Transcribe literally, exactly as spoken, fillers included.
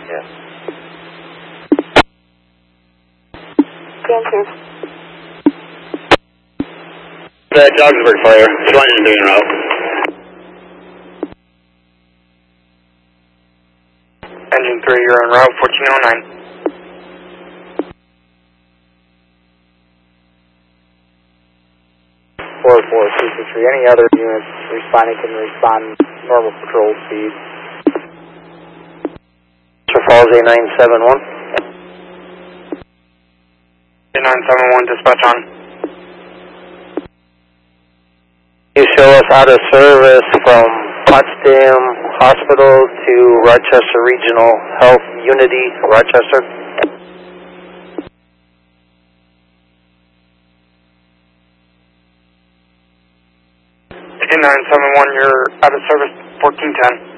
Yeah. Answer. Uh, Jogsburg Fire, two hundred three en route. Engine three, you're en route, fourteen oh nine. four four two six three, any other units responding can respond normal patrol speed. Mr. Falls, A nine seven one. A nine seven one, dispatch on. You show us out of service from Potsdam Hospital to Rochester Regional Health Unity, Rochester. A nine seven one, you're out of service, fourteen ten.